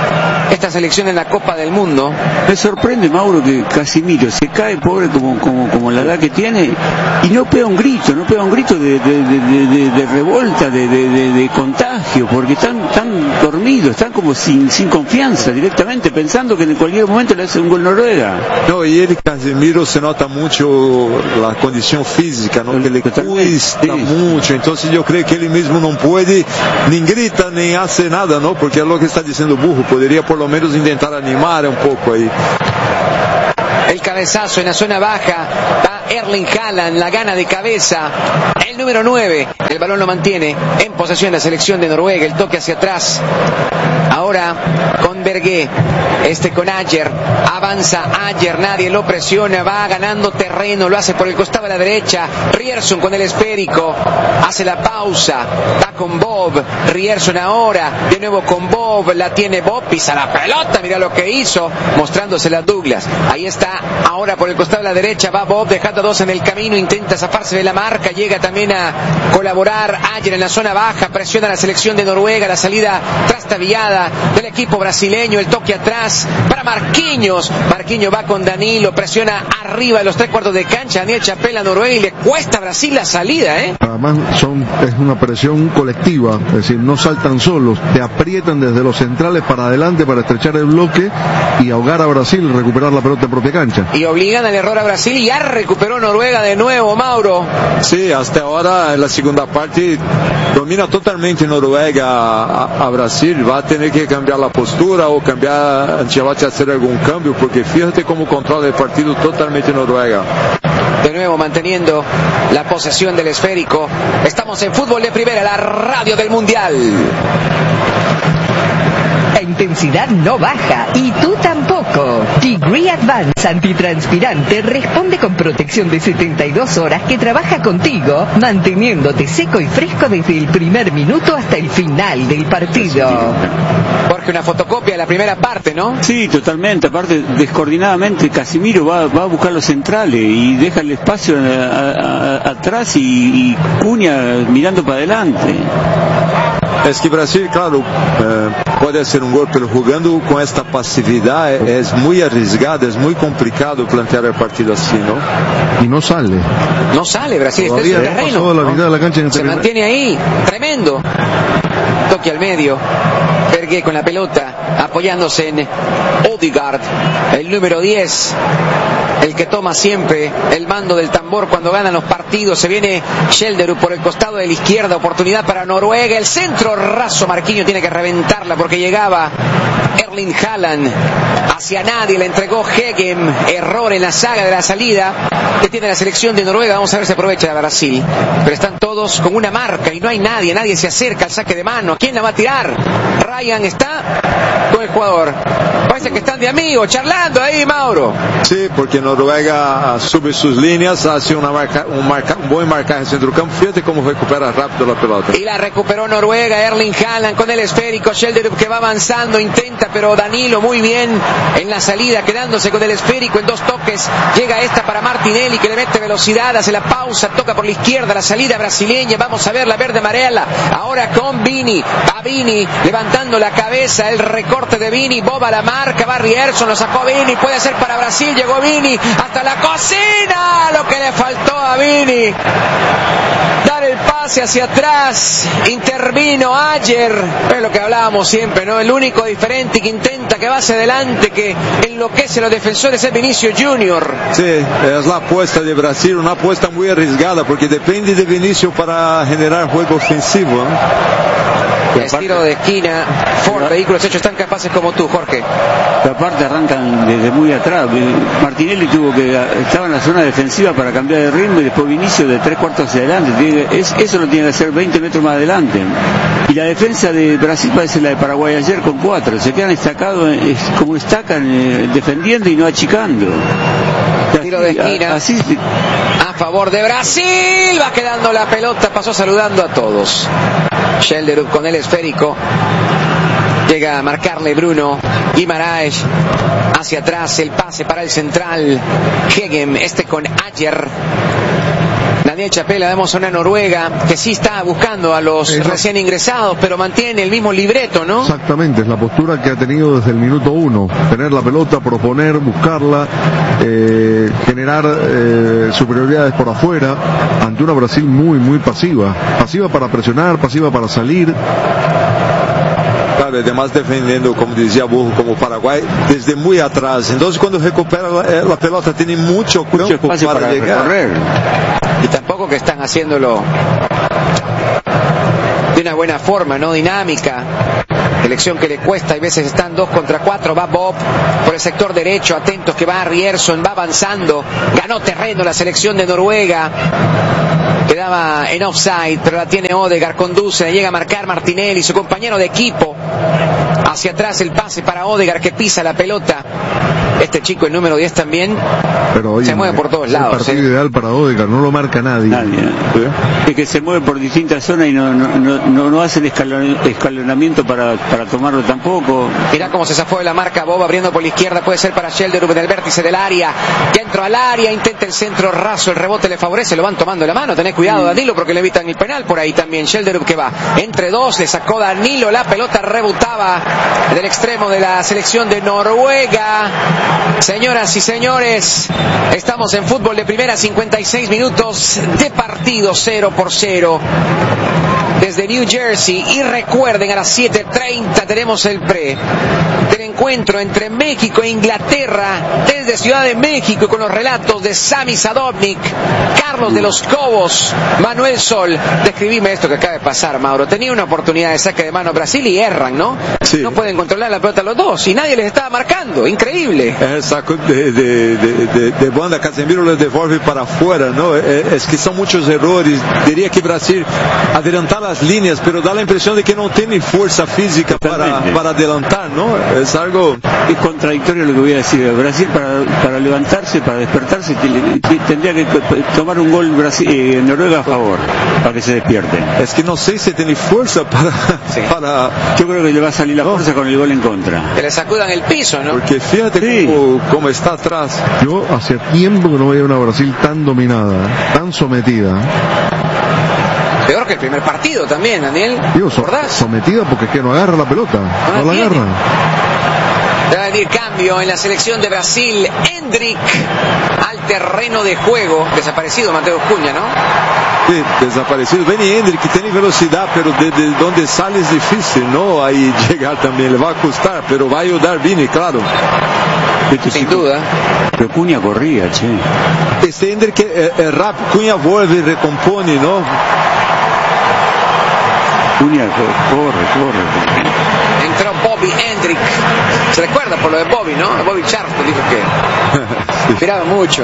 esta selección en la Copa del Mundo. Me sorprende, Mauro, que Casimiro se cae, pobre, como, como, como la edad que tiene, y no pega un grito, no pega un grito de, de, de, de, de, de revolta, de, de, de, de contagio, porque están tan dormidos, están como sin, sin confianza directamente, pensando que en cualquier momento le hace un gol Noruega. No, y él, Casemiro, se nota mucho la condición física, ¿no? Que le cuesta sí. mucho, entonces yo creo que él mismo no puede, ni grita, ni hace nada, ¿no? Porque es lo que está diciendo Burro, podría por lo menos intentar animar un poco ahí. El cabezazo en la zona baja, va Erling Haaland, la gana de cabeza, el número nueve, el balón lo mantiene en posesión la selección de Noruega, el toque hacia atrás, ahora con Berge, este con Ajer, avanza Ajer, nadie lo presiona, va ganando terreno, lo hace por el costado a la derecha, Ryerson con el esférico, hace la pausa, va con Bob, Ryerson ahora, de nuevo con Bob, la tiene Bob, pisa la pelota, mira lo que hizo, mostrándosela a Douglas, ahí está. Ahora por el costado de la derecha va Bob, dejando a dos en el camino, intenta zafarse de la marca, llega también a colaborar Ajer en la zona baja, presiona a la selección de Noruega, la salida trastabillada del equipo brasileño, el toque atrás para Marquinhos, Marquinhos va con Danilo, presiona arriba de los tres cuartos de cancha, Daniel Chapela, Noruega, y le cuesta a Brasil la salida, ¿eh? Además son, es una presión colectiva, es decir, no saltan solos, te aprietan desde los centrales para adelante para estrechar el bloque y ahogar a Brasil y recuperar la pelota en propia cancha. Y obligan al error a Brasil y ya recuperó Noruega de nuevo, Mauro. Sí, hasta ahora en la segunda parte domina totalmente Noruega a, a Brasil, va a tener que cambiar la postura o cambiar, Ancelotti hacer algún cambio, porque fíjate cómo controla el partido totalmente Noruega. De nuevo manteniendo la posesión del esférico. Estamos en Fútbol de Primera, la radio del Mundial. La intensidad no baja y tú tampoco. Degree Advance Antitranspirante responde con protección de setenta y dos horas que trabaja contigo, manteniéndote seco y fresco desde el primer minuto hasta el final del partido. Jorge, una fotocopia de la primera parte, ¿no? Sí, totalmente. Aparte, descoordinadamente, Casimiro va, va a buscar los centrales y deja el espacio a, a, a, atrás y, y Cunha mirando para adelante. Es que Brasil, claro, eh, puede hacer un gol, pero jugando con esta pasividad es muy arriesgado, es muy complicado plantear el partido así, ¿no? Y no sale. No sale Brasil, está en su terreno. La mitad de la cancha en Se mantiene ahí, tremendo. Toque al medio, Berge con la pelota, apoyándose en Odegaard, el número diez, el que toma siempre el mando del tambor cuando ganan los partidos. Se viene Schelderud por el costado de la izquierda, oportunidad para Noruega, el centro raso, Marquinhos tiene que reventarla porque llegaba Erling Haaland, hacia nadie, la entregó Hegem, error en la saga de la salida que tiene la selección de Noruega. Vamos a ver si aprovecha de Brasil, pero están todos con una marca y no hay nadie, nadie se acerca al saque de mano. ¿Quién la va a tirar? Ryan está con el jugador, parece que están de amigos, charlando ahí, Mauro. Sí, porque Noruega sube sus líneas, hace una marca, un, marca, un buen marcaje en centro campo, fíjate cómo recupera rápido la pelota. Y la recuperó Noruega, Erling Haaland con el esférico, Schelderud que va avanzando, intenta, pero Danilo muy bien en la salida, quedándose con el esférico en dos toques, llega esta para Martinelli que le mete velocidad, hace la pausa, toca por la izquierda, la salida brasileña, vamos a ver la verde amarela, ahora con Vini, va Vini, levantando la cabeza, el recorte de Vini, Bob a la marca, va Ryerson, lo sacó Vini, puede ser para Brasil, llegó Vini, hasta la cocina, lo que le faltó a Vini, dar el pase hacia atrás, intervino Ajer, es lo que hablábamos siempre, ¿no? El único diferente que intenta, que va hacia adelante, que enloquece a los defensores es Vinicius Junior. Sí, es la apuesta de Brasil, una apuesta muy arriesgada, porque depende de Vinicius para generar juego ofensivo, ¿no? Es tiro de esquina, Ford, vehículos hechos tan capaces como tú, Jorge. La parte arrancan desde muy atrás. Martinelli tuvo que, estaba en la zona defensiva para cambiar de ritmo y después Vinicius de tres cuartos hacia adelante. Es, eso lo tiene que hacer veinte metros más adelante. Y la defensa de Brasil parece la de Paraguay ayer con cuatro. Se quedan estacados, es como estacan, eh, defendiendo y no achicando. Tiro de esquina así, así, a favor de Brasil, va quedando la pelota, pasó saludando a todos. Schelderud con el esférico, llega a marcarle Bruno Guimaraes, hacia atrás el pase para el central Hegem, este con Ajer. Daniel Chapela, vemos a una Noruega que sí está buscando a los Eso. recién ingresados, pero mantiene el mismo libreto, ¿no? Exactamente, es la postura que ha tenido desde el minuto uno. Tener la pelota, proponer, buscarla, eh, generar eh, superioridades por afuera, ante una Brasil muy, muy pasiva. Pasiva para presionar, pasiva para salir. Claro, además defendiendo, como decía Burro, como Paraguay, desde muy atrás. Entonces cuando recupera la, la pelota tiene mucho campo para, para llegar. Recorrer. Y tampoco que están haciéndolo de una buena forma, no dinámica. Elección que le cuesta, hay veces están dos contra cuatro, va Bob por el sector derecho, atentos que va Rierson, va avanzando, ganó terreno la selección de Noruega, quedaba en offside, pero la tiene Odegaard, conduce, le llega a marcar Martinelli, su compañero de equipo, hacia atrás el pase para Odegaard que pisa la pelota, este chico el número diez también, pero, oye, se mueve por todos lados. Es el partido ¿eh? ideal para Odegaard, no lo marca nadie. Nadie, ¿eh? Es que se mueve por distintas zonas y no, no, no, no hace el escalon, escalonamiento para, para tomarlo tampoco. Mirá cómo se zafó de la marca Bob, abriendo por la izquierda, puede ser para Schelderup en el vértice del área, ya entró al área, intenta el centro raso, el rebote le favorece, lo van tomando la mano, tenés cuidado Danilo porque le evitan el penal por ahí también. Schelderup que va entre dos, le sacó Danilo, la pelota rebotaba del extremo de la selección de Noruega. Señoras y señores, estamos en fútbol de primera, cincuenta y seis minutos de partido, cero por cero desde New Jersey, y recuerden, a las siete treinta tenemos el pre del encuentro entre México e Inglaterra desde Ciudad de México, con los relatos de Sami Sadovnik, Carlos de los Cobos, Manuel Sol. Describime esto que acaba de pasar, Mauro. Tenía una oportunidad de saque de mano Brasil y erran, ¿no? Sí. No pueden controlar la pelota los dos y nadie les estaba marcando, increíble. El saco de, de, de, de, de banda, Casemiro le devuelve para afuera, ¿no? Es que son muchos errores. Diría que Brasil adelantar las líneas, pero da la impresión de que no tiene fuerza física para, para adelantar, ¿no? Es algo... Es contradictorio lo que voy a decir. Brasil para, para levantarse, para despertarse, tendría que tomar un gol Brasil, eh, Noruega a favor, para que se despierten. Es que no sé si tiene fuerza para... Sí. para... Yo creo que le va a salir la no. fuerza con el gol en contra. Que le sacudan el piso, ¿no? Porque fíjate sí. cómo, cómo está atrás. Yo hacía tiempo que no veía una Brasil tan dominada, tan sometida. Peor que el primer partido también, Daniel. Digo, so, sometida porque es que no agarra la pelota. No, no la agarra. Va a venir cambio en la selección de Brasil. Endrick al terreno de juego. Desaparecido Mateo Cunha, ¿no? Sí, desaparecido. Viene Endrick, que tiene velocidad, pero desde donde sale es difícil, ¿no? Ahí llegar también le va a costar, pero va a ayudar Vini, claro. Sin sí, duda. Pero Cunha corría, che. Este Endrick, eh, eh, rap, Cunha vuelve y recompone, ¿no? Cunha corre, corre. Entró Bobby Endrick. Se recuerda por lo de Bobby, ¿no? Bobby Charlton dijo que inspiraba mucho.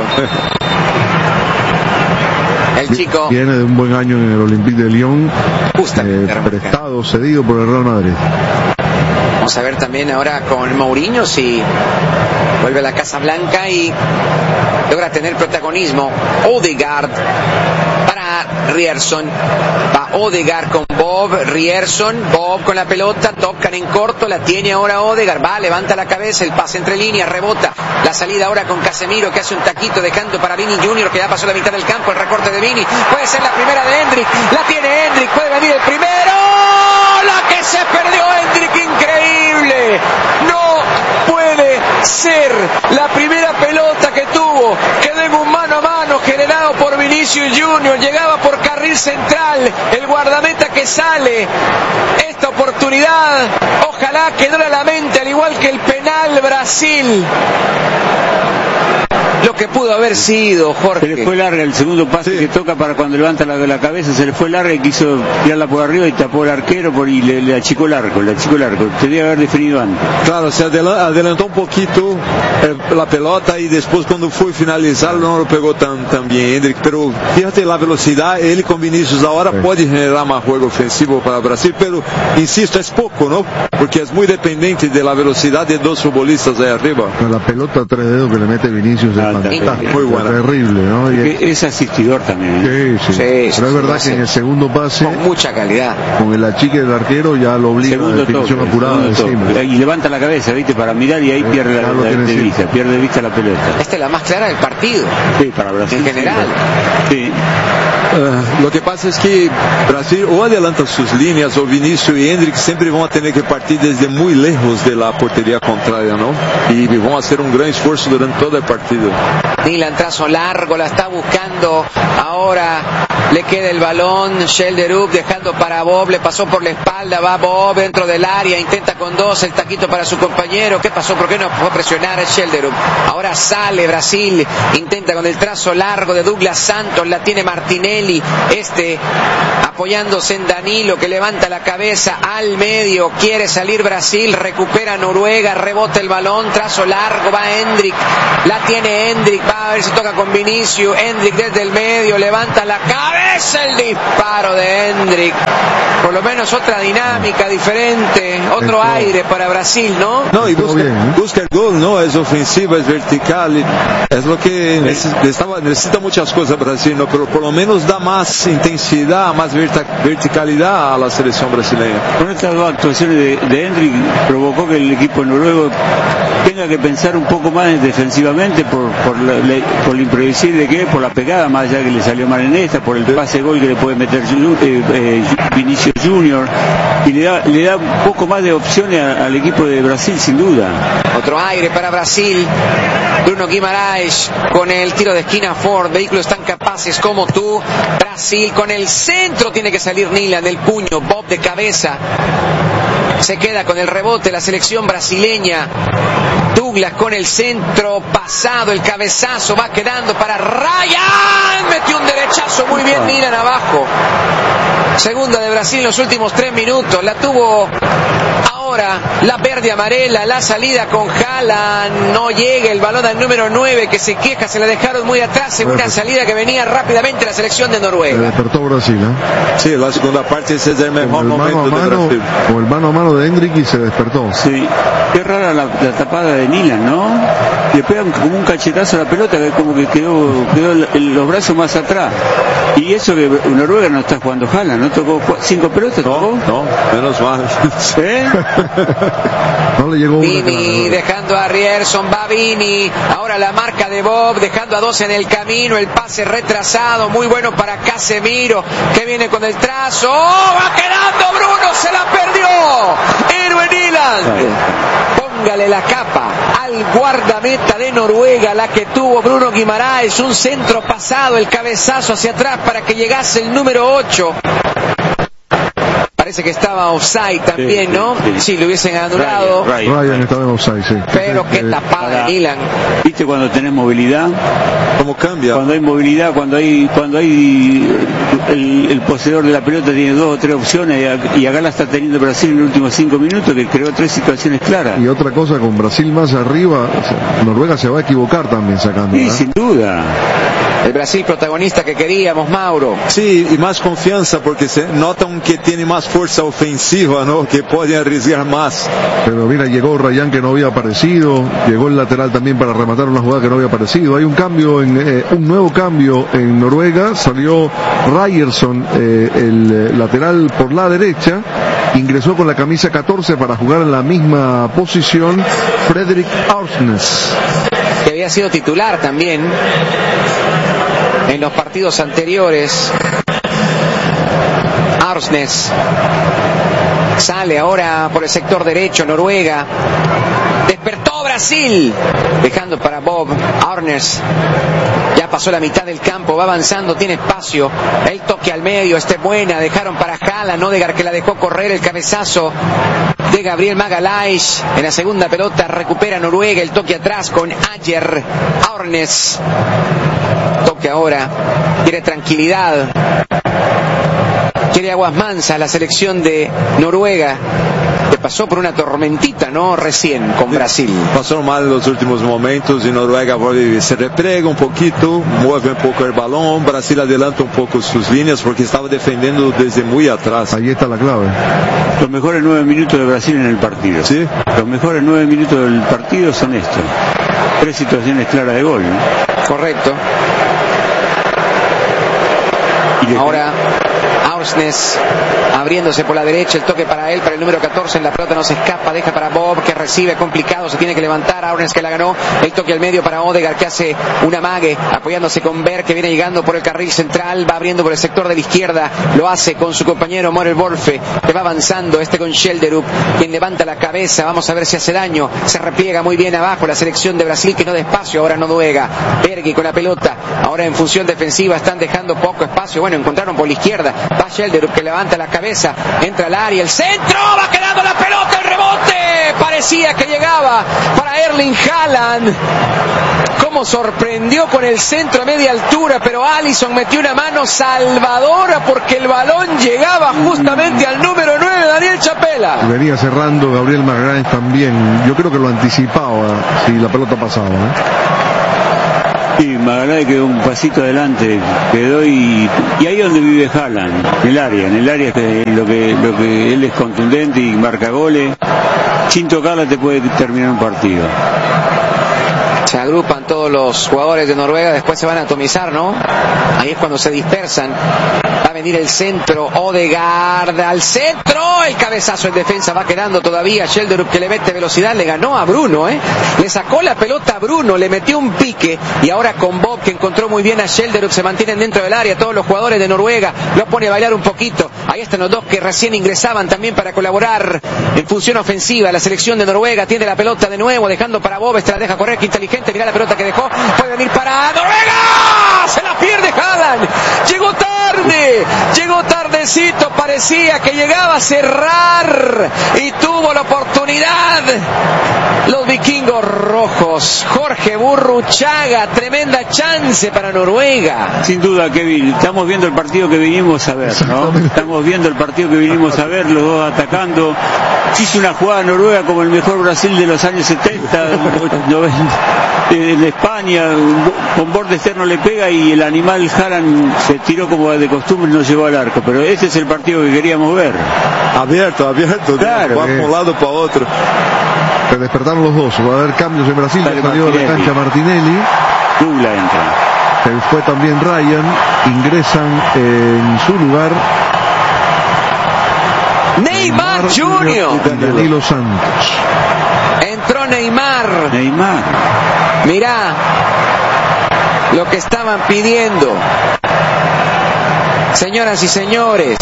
El chico viene de un buen año en el Olympique de Lyon, eh, prestado, cedido por el Real Madrid. Vamos a ver también ahora con Mourinho si vuelve a la Casa Blanca y logra tener protagonismo. Odegaard para Rierson. Va Odegaard con Bob, Rierson, Bob con la pelota, tocan en corto, la tiene ahora Odegaard, va, levanta la cabeza, el pase entre líneas, rebota, la salida ahora con Casemiro que hace un taquito dejando para Vini Junior que ya pasó la mitad del campo, el recorte de Vini, puede ser la primera de Endrick, la tiene Endrick, puede venir el primero, la que se perdió Endrick, increíble, no puede ser la primera pelota que tuvo, quedó en un mano a mano generado por Vinicius Junior, llegaba por carril central, el guardameta que sale, esta oportunidad, ojalá que no la mente, al igual que el penal Brasil. Lo que pudo haber sido, Jorge. Se le fue larga el segundo pase sí. que toca para cuando levanta la, la cabeza, se le fue larga y quiso tirarla por arriba y tapó el arquero por, y le, le achicó el arco, le achicó el arco. Tendría que haber definido antes. Claro, se adelantó un poquito eh, la pelota y después cuando fue finalizar no lo pegó tan, tan bien, Endrick. Pero fíjate la velocidad, él con Vinicius ahora sí. puede generar más juego ofensivo para Brasil, pero insisto, es poco, ¿no? Porque es muy dependiente de la velocidad de dos futbolistas ahí arriba. Con la pelota a tres dedos que le mete Vinicius fantástico, muy buena. Terrible, ¿no? Y es asistidor también. ¿eh? Sí, sí. sí, sí Pero sí, es verdad sí, que en el segundo pase, con mucha calidad, con el achique del arquero ya lo obliga a la definición toque, apurada encima. Y levanta la cabeza, ¿viste? Para mirar y ahí eh, pierde la, la, de vista, pierde de vista la pelota. Esta es la más clara del partido. Sí, para Brasil. En general. Sí. Uh, lo que pasa es que Brasil o adelanta sus líneas o Vinicius y Endrick siempre van a tener que partir desde muy lejos de la portería contraria, ¿no? Y van a hacer un gran esfuerzo durante todo el partido. Nilan, trazo largo, la está buscando. Ahora le queda el balón. Schelderup dejando para Bob, le pasó por la espalda, va Bob dentro del área, intenta con dos, el taquito para su compañero. ¿Qué pasó? ¿Por qué no fue a presionar a Schelderup? Ahora sale Brasil, intenta con el trazo largo de Douglas Santos, la tiene Martinelli, este apoyándose en Danilo que levanta la cabeza al medio, quiere salir Brasil, recupera Noruega, rebota el balón, trazo largo, va Endrick, la tiene Endrick, va a ver si toca con Vinicius, Endrick desde el medio, levanta la cabeza, el disparo de Endrick, por lo menos otra dinámica diferente, otro Esto... aire para Brasil, ¿no? No, y busca, bien, ¿eh? busca el gol, ¿no? Es ofensiva, es vertical, es lo que necesita, necesita muchas cosas Brasil, ¿no? Pero por lo menos da más intensidad, más verticalidad a la selección brasileña. Con estas dos actuaciones de, de Endrick provocó que el equipo noruego tenga que pensar un poco más defensivamente por, por, la, le, por lo imprevisible que es, por la pegada, más allá que le salió mal en esta, por el pase gol que le puede meter eh, eh, Vinicius Junior, y le da, le da un poco más de opciones a, al equipo de Brasil, sin duda. Otro aire para Brasil. Bruno Guimaraes con el tiro de esquina. Ford, vehículos tan capaces como tú. Brasil con el centro, tiene que salir Nilan, el puño, Bob de cabeza. Se queda con el rebote la selección brasileña. Douglas con el centro pasado, el cabezazo va quedando para Ryan, metió un derechazo muy bien Nilan abajo. Segunda de Brasil en los últimos tres minutos, la tuvo ahora la verde amarela, la salida con Haaland, no llega el balón al número nueve que se queja, se la dejaron muy atrás en una salida que venía rápidamente la selección de Noruega. Se despertó Brasil, ¿eh? Sí, la segunda parte ese es el mejor el momento mano a mano, de Brasil. Con el mano a mano de Endrick y se despertó. Sí, qué rara la, la tapada de Nilan, ¿no? Le pegan como un cachetazo a la pelota que como que quedó, quedó el, los brazos más atrás. Y eso que Noruega no está jugando Haaland, ¿no? Tocó cinco pelotas, ¿tocó? No, no, menos mal. ¿Eh? No le llegó Vini dejando a Rierson, va Vini, ahora la marca de Bob, dejando a dos en el camino, el pase retrasado, muy bueno para Casemiro, que viene con el trazo, ¡oh! Va quedando Bruno, se la perdió, Erwin Nilan. Póngale la capa al guardameta de Noruega, la que tuvo Bruno Guimaraes, un centro pasado, el cabezazo hacia atrás para que llegase el número ocho. Parece que estaba offside también, sí, ¿no? Sí, sí. Sí, lo hubiesen anulado. Ryan, Ryan. Ryan estaba en offside, sí. Pero qué tapada de Nilan. ¿Viste cuando tenés movilidad? ¿Cómo cambia? Cuando hay movilidad, cuando hay cuando hay el, el poseedor de la pelota tiene dos o tres opciones, y acá la está teniendo Brasil en los últimos cinco minutos, que creó tres situaciones claras. Y otra cosa, con Brasil más arriba, o sea, Noruega se va a equivocar también sacando. Sí, sin duda. El Brasil protagonista que queríamos, Mauro. Sí, y más confianza porque se notan que tiene más fuerza ofensiva, ¿no? Que puede arriesgar más. Pero mira, llegó Ryan que no había aparecido, llegó el lateral también para rematar una jugada que no había aparecido. Hay un cambio, en eh, un nuevo cambio en Noruega. Salió Ryerson, eh, el lateral por la derecha. Ingresó con la camisa catorce para jugar en la misma posición Fredrik Aursnes, que había sido titular también en los partidos anteriores. Aursnes sale ahora por el sector derecho. Noruega despertó Brasil, dejando para Bob. Aursnes ya pasó la mitad del campo, va avanzando, tiene espacio, el toque al medio, este buena, dejaron para Haaland, Odegaard que la dejó correr, el cabezazo de Gabriel Magalhaes en la segunda pelota, recupera Noruega, el toque atrás con Ayer. Aursnes toque ahora, quiere tranquilidad, quiere aguas mansas la selección de Noruega, que pasó por una tormentita, ¿no? Recién con Brasil. Pasó mal en los últimos momentos y Noruega se repliega un poquito, mueve un poco el balón, Brasil adelanta un poco sus líneas porque estaba defendiendo desde muy atrás. Ahí está la clave. Los mejores nueve minutos de Brasil en el partido. ¿Sí? Los mejores nueve minutos del partido son estos. tres situaciones claras de gol, ¿no? Correcto. Ahora Aursnes abriéndose por la derecha, el toque para él, para el número catorce, en la pelota no se escapa, deja para Bob, que recibe complicado, se tiene que levantar, Aursnes que la ganó, el toque al medio para Odegaard, que hace una mague, apoyándose con Berg, que viene llegando por el carril central, va abriendo por el sector de la izquierda, lo hace con su compañero Morel Wolfe, que va avanzando, este con Schelderup, quien levanta la cabeza, vamos a ver si hace daño, se repliega muy bien abajo la selección de Brasil, que no despacio, ahora Noruega, Berg con la pelota, ahora en función defensiva, están dejando poco espacio, bueno, encontraron por la izquierda, va Schelderup que levanta la cabeza, entra al área, el centro, va quedando la pelota, el rebote, parecía que llegaba para Erling Haaland, cómo sorprendió con el centro a media altura, pero Alisson metió una mano salvadora porque el balón llegaba justamente al número nueve, Daniel Chapela. Venía cerrando Gabriel Magalhães también, yo creo que lo anticipaba si la pelota pasaba, ¿eh? Sí, Magalhães quedó un pasito adelante, quedó y, y ahí es donde vive Haaland, en el área, en el área que lo que lo que él es contundente y marca goles, sin tocarla te puede terminar un partido. Se agrupan todos los jugadores de Noruega, después se van a atomizar, ¿no? Ahí es cuando se dispersan. Va a venir el centro, Odegaard al centro, el cabezazo en defensa va quedando todavía, Schelderup que le mete velocidad, le ganó a Bruno, ¿eh? Le sacó la pelota a Bruno, le metió un pique, y ahora con Bob, que encontró muy bien a Schelderup, se mantienen dentro del área, todos los jugadores de Noruega, lo pone a bailar un poquito, ahí están los dos que recién ingresaban también para colaborar en función ofensiva, la selección de Noruega tiene la pelota de nuevo, dejando para Bob, esta la deja correr, que inteligente, mira la pelota que dejó, puede venir para Noruega, se la pierde Haaland, llegó tarde, llegó tardecito, parecía que llegaba a cerrar y tuvo la oportunidad. Los vikingos rojos, Jorge Burruchaga, tremenda chance para Noruega. Sin duda, Kevin, estamos viendo el partido que vinimos a ver, ¿no? Estamos viendo el partido que vinimos a ver, los dos atacando. Hizo una jugada Noruega como el mejor Brasil de los años setenta, en España, con borde externo le pega y el animal Haaland se tiró como de costumbre y no llegó al arco, pero ese es el partido que queríamos ver. Abierto, abierto, claro, va por un lado para otro. Se despertaron los dos, va a haber cambios en Brasil, ya salió de la cancha Martinelli. Douglas entra. Se fue también Ryan, ingresan en su lugar Neymar, Neymar Junior y Danilo Santos. Entró Neymar. Neymar. Mirá lo que estaban pidiendo, señoras y señores.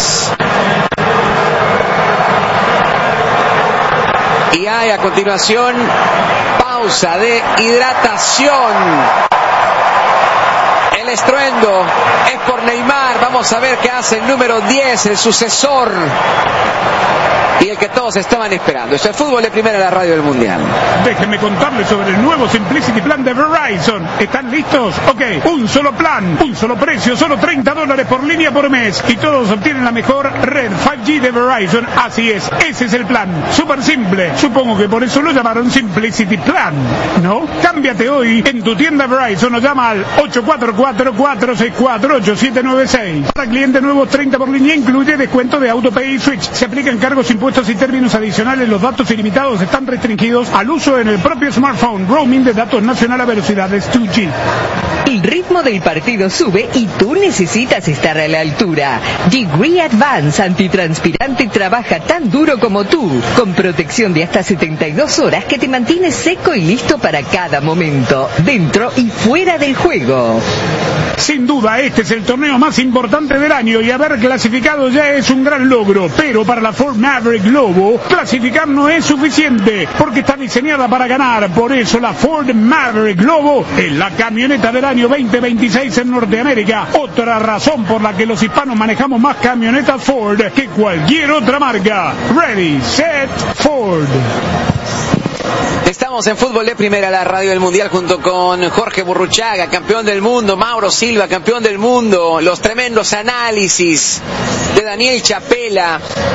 Y hay a continuación pausa de hidratación. El estruendo es por Neymar. Vamos a ver qué hace el número diez, el sucesor y el que todos estaban esperando. Esto es Fútbol de Primera, la radio del Mundial. Déjenme contarles sobre el nuevo Simplicity Plan de Verizon. ¿Están listos? Ok, un solo plan, un solo precio, solo treinta dólares por línea por mes. Y todos obtienen la mejor red cinco G de Verizon. Así es, ese es el plan. Súper simple. Supongo que por eso lo llamaron Simplicity Plan, ¿no? Cámbiate hoy en tu tienda Verizon o llama al ocho cuatro cuatro, cuatro seis cuatro, ocho siete nueve seis. Para clientes nuevos, treinta por línea, incluye descuento de AutoPay y Switch. Se aplican cargos, impuestos y términos adicionales. Los datos ilimitados están restringidos al uso en el propio smartphone. Roaming de datos nacional a velocidades dos G. El ritmo del partido sube y tú necesitas estar a la altura. Degree Advance Antitranspirante trabaja tan duro como tú, con protección de hasta setenta y dos horas que te mantiene seco y listo para cada momento, dentro y fuera del juego. Sin duda, este es el torneo más importante del año y haber clasificado ya es un gran logro, pero para la Ford Maverick Lobo, clasificar no es suficiente, porque está diseñada para ganar. Por eso la Ford Maverick Lobo es la camioneta del año veinte veintiséis en Norteamérica. Otra razón por la que los hispanos manejamos más camionetas Ford que cualquier otra marca. Ready, set, Ford. Estamos en Fútbol de Primera, la radio del Mundial, junto con Jorge Burruchaga, campeón del mundo, Mauro Silva, campeón del mundo, los tremendos análisis de Daniel Chapela,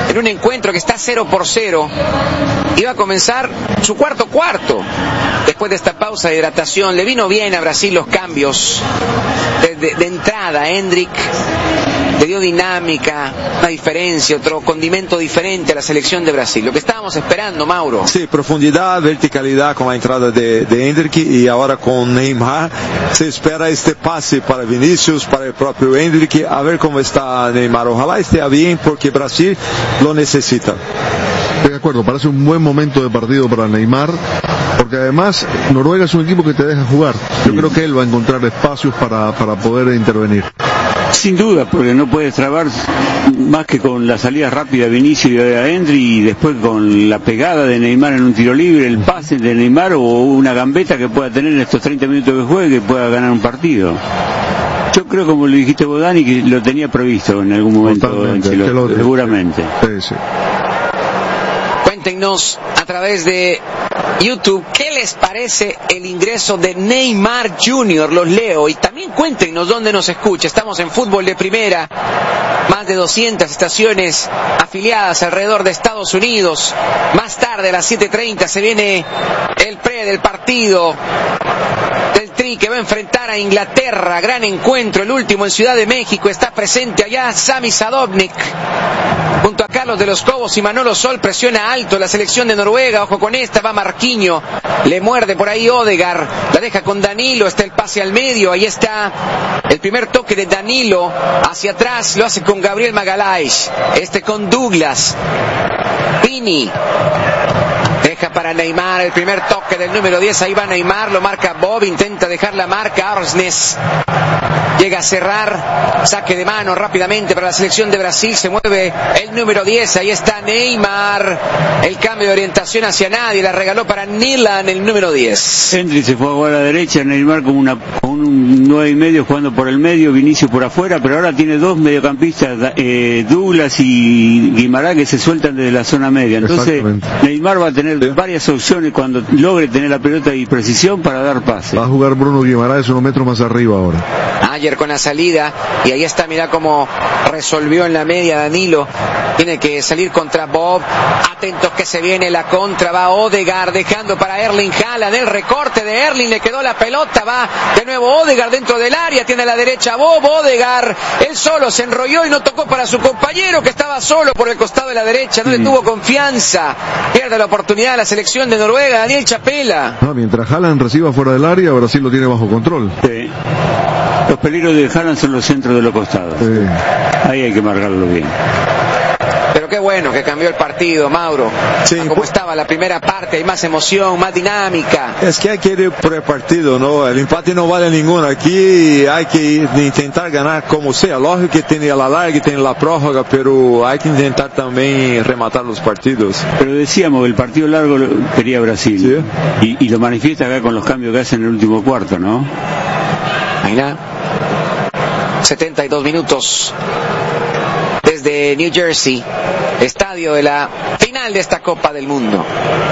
en un encuentro que está cero por cero. Iba a comenzar su cuarto cuarto. Después de esta pausa de hidratación, le vino bien a Brasil los cambios de, de, de entrada. Hendrick le dio dinámica, una diferencia, otro condimento diferente a la selección de Brasil. Lo que estábamos esperando, Mauro. Sí, profundidad, verticalidad con la entrada de, de Hendrick y ahora con Neymar. Se espera este pase para Vinicius, para el propio Hendrick. A ver cómo está Neymar. Ojalá esté bien porque Brasil lo necesita. Estoy de acuerdo, parece un buen momento de partido para Neymar, porque además Noruega es un equipo que te deja jugar. Yo creo que él va a encontrar espacios para, para poder intervenir. Sin duda, porque no puedes trabar más que con la salida rápida de Vinicius y de Hendrick y después con la pegada de Neymar en un tiro libre, el pase de Neymar o una gambeta que pueda tener en estos treinta minutos de juego y que pueda ganar un partido. Yo creo, como le dijiste vos, Dani, que lo tenía previsto en algún momento, Ancelotti, seguramente. Sí, sí. Cuéntenos a través de YouTube qué les parece el ingreso de Neymar junior Los leo y también cuéntenos dónde nos escucha. Estamos en Fútbol de Primera, más de doscientas estaciones afiliadas alrededor de Estados Unidos. Más tarde a las siete treinta se viene el pre del partido del Tri que va a enfrentar a Inglaterra. Gran encuentro, el último en Ciudad de México. Está presente allá Sami Sadovnik junto a Carlos de los Cobos y Manolo Sol. Presiona alto la selección de Noruega. Ojo con esta, va Marquinhos, le muerde por ahí Odegaard, la deja con Danilo, está el pase al medio, ahí está el primer toque de Danilo hacia atrás, lo hace con Gabriel Magalhaes, este con Douglas. Vini deja para Neymar, el primer toque del número diez, ahí va Neymar, lo marca Bob, intenta dejar la marca, Arsnes llega a cerrar, saque de mano rápidamente para la selección de Brasil, se mueve el número diez, ahí está Neymar, el cambio de orientación hacia nadie, la regaló para Nilan, el número diez. Hendrick se fue a jugar a la derecha, Neymar con, una, con un nueve y medio jugando por el medio, Vinicius por afuera, pero ahora tiene dos mediocampistas, eh, Douglas y Guimarães, que se sueltan desde la zona media, entonces Neymar va a tener sí. varias opciones cuando logre tener la pelota y precisión para dar pase. Va a jugar Bruno Guimarães unos metros más arriba ahora. Ayer con la salida, y ahí está, mirá cómo resolvió en la media Danilo, tiene que salir contra Bob, atentos que se viene la contra, va Odegaard dejando para Erling Haaland, el recorte de Erling, le quedó la pelota, va de nuevo Odegaard dentro del área, tiene a la derecha Bob, Odegaard, él solo se enrolló y no tocó para su compañero que estaba solo por el costado de la derecha, no mm. le tuvo confianza, pierde la oportunidad la selección de Noruega, Daniel Chapela. No, mientras Haaland reciba fuera del área, Brasil lo tiene bajo control. Sí. Los peligros de Haaland son los centros de los costados. Sí. Ahí hay que marcarlo bien. Pero qué bueno que cambió el partido, Mauro. Sí, como estaba la primera parte, hay más emoción, más dinámica. Es que hay que ir por el partido, ¿no? El empate no vale ninguno. Aquí hay que ir, intentar ganar como sea. Lógico que tiene la larga, tiene la prórroga, pero hay que intentar también rematar los partidos. Pero decíamos, el partido largo lo quería Brasil. ¿Sí? Y, y lo manifiesta acá con los cambios que hace en el último cuarto, ¿no? Ahí nada. setenta y dos minutos desde New Jersey, estadio de la final de esta Copa del Mundo.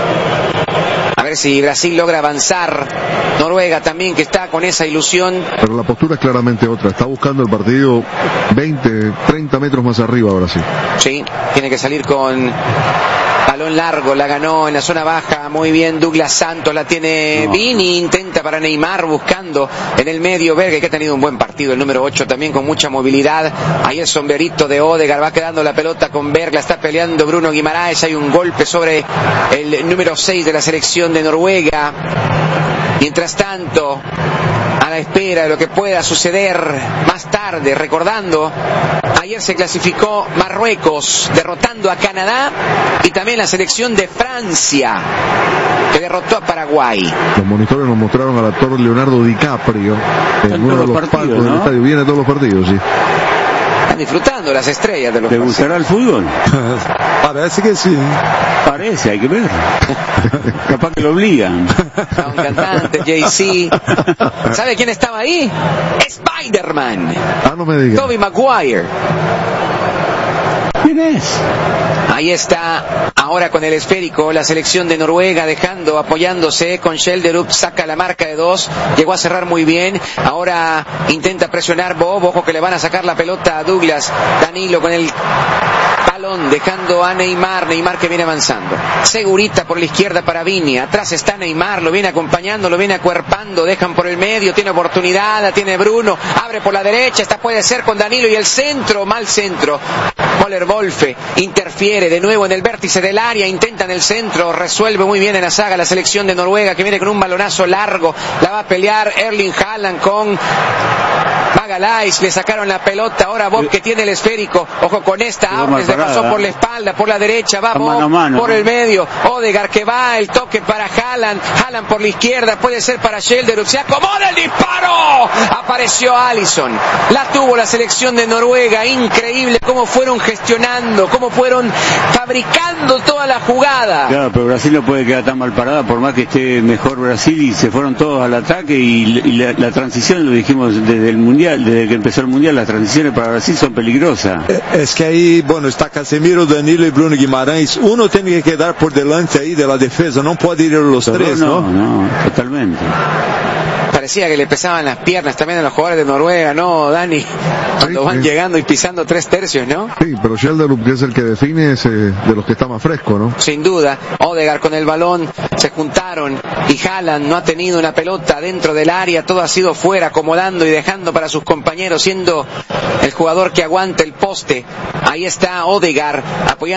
A ver si Brasil logra avanzar, Noruega también que está con esa ilusión. Pero la postura es claramente otra, está buscando el partido veinte, treinta metros más arriba Brasil. Sí, tiene que salir con balón largo, la ganó en la zona baja, muy bien Douglas Santos, la tiene no. Vini, intenta para Neymar buscando en el medio, Berge que ha tenido un buen partido, el número ocho también con mucha movilidad, ahí el sombrerito de Odegaard, va quedando la pelota con Berg, la está peleando Bruno Guimarães, hay un golpe sobre el número seis de la selección de Noruega. Mientras tanto, a la espera de lo que pueda suceder más tarde, recordando, ayer se clasificó Marruecos, derrotando a Canadá, y también la selección de Francia, que derrotó a Paraguay. Los monitores nos mostraron al actor Leonardo DiCaprio en, en uno de los partidos, palcos, ¿no? Del estadio. Viene a todos los partidos, sí. Están disfrutando las estrellas de los ¿Te gustará el fútbol? Parece que sí. Parece, hay que ver. Capaz que lo obligan. A un cantante, Jay-Z. ¿Sabe quién estaba ahí? Spider-Man. Ah, no me digas. Tobey Maguire. ¿Quién es? Ahí está, ahora con el esférico, la selección de Noruega dejando, apoyándose con Schjelderup, saca la marca de dos, llegó a cerrar muy bien, ahora intenta presionar Bob, ojo que le van a sacar la pelota a Douglas, Danilo con el balón dejando a Neymar, Neymar que viene avanzando, segurita por la izquierda para Vini, atrás está Neymar, lo viene acompañando, lo viene acuerpando, dejan por el medio, tiene oportunidad, la tiene Bruno, abre por la derecha, esta puede ser con Danilo y el centro, mal centro, Moller Wolfe interfiere de nuevo en el vértice del área, intenta en el centro, resuelve muy bien en la saga la selección de Noruega que viene con un balonazo largo, la va a pelear Erling Haaland con Magalhaes, le sacaron la pelota, ahora Bob que tiene el esférico, ojo con esta, Aunes le pasó por la espalda, por la derecha, va Bob mano, mano, por el medio, Odegaard que va, el toque para Haaland, Haaland por la izquierda, puede ser para Schelderup, se acomoda el disparo, apareció Alisson, la tuvo la selección de Noruega, increíble cómo fueron gestionando, cómo fueron fabricando toda la jugada. Claro, pero Brasil no puede quedar tan mal parada, por más que esté mejor Brasil, y se fueron todos al ataque, y, y la, la transición, lo dijimos desde el Mundial, desde que empezó el Mundial, las transiciones para Brasil son peligrosas. Es que ahí, bueno, está Casemiro, Danilo y Bruno Guimarães, uno tiene que quedar por delante ahí de la defensa, no puede ir los pero tres, ¿no? No, no, totalmente. Parecía que le pesaban las piernas también a los jugadores de Noruega, ¿no, Dani? Cuando sí, van sí. llegando y pisando tres tercios, ¿no? Sí, pero Schelderup, que es el que define, es eh, de los que está más fresco, ¿no? Sin duda. Odegaard con el balón, se juntaron y Haaland no ha tenido una pelota dentro del área, todo ha sido fuera, acomodando y dejando para sus compañeros, siendo el jugador que aguanta el poste. Ahí está Odegaard apoyando